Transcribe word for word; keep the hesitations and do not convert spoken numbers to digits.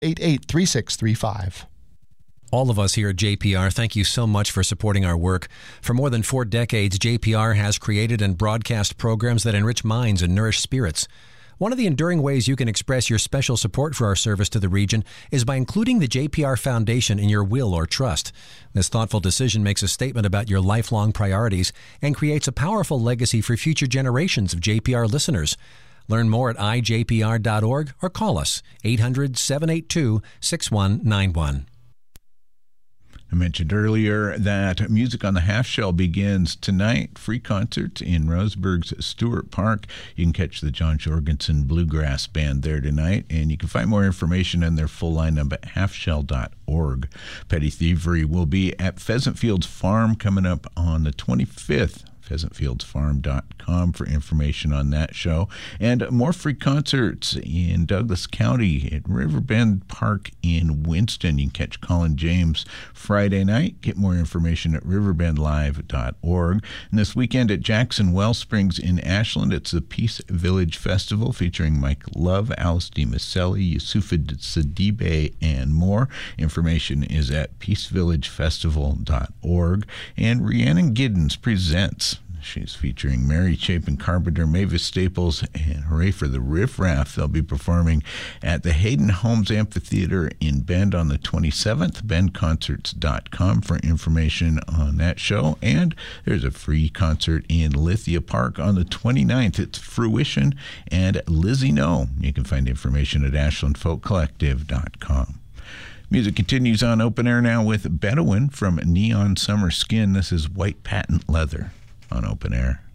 eight eight three six three five. All of us here at J P R, thank you so much for supporting our work. For more than four decades, J P R has created and broadcast programs that enrich minds and nourish spirits. One of the enduring ways you can express your special support for our service to the region is by including the J P R Foundation in your will or trust. This thoughtful decision makes a statement about your lifelong priorities and creates a powerful legacy for future generations of J P R listeners. Learn more at i j p r dot org or call us eight hundred, seven eight two, six one nine one. I mentioned earlier that Music on the Half Shell begins tonight. Free concert in Roseburg's Stewart Park. You can catch the John Jorgensen Bluegrass Band there tonight, and you can find more information on their full lineup at half shell dot org. Petty Thievery will be at Pheasant Fields Farm coming up on the twenty-fifth. pheasant fields farm dot com for information on that show. And more free concerts in Douglas County at Riverbend Park in Winston. You can catch Colin James Friday night. Get more information at riverbend live dot org. And this weekend at Jackson Wellsprings in Ashland, it's the Peace Village Festival featuring Mike Love, Alice DiMaselli, Yusufa Sidibe, and more. Information is at peace village festival dot org. And Rhiannon Giddens presents. She's featuring Mary Chapin Carpenter, Mavis Staples, and hooray for the Riff Raff. They'll be performing at the Hayden Holmes Amphitheater in Bend on the twenty-seventh. bend concerts dot com for information on that show. And there's a free concert in Lithia Park on the twenty-ninth. It's Fruition and Lizzie No. You can find information at ashland folk collective dot com. Music continues on Open Air now with Bedouin from Neon Summer Skin. This is White Patent Leather on Open Air.